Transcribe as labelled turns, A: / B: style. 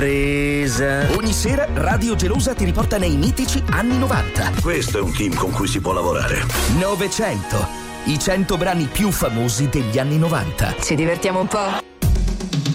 A: Presa. Ogni sera Radio Gelosa ti riporta nei mitici anni 90.
B: Questo è un team con cui si può lavorare.
A: 900. I 100 brani più famosi degli anni 90.
C: Ci divertiamo un po'?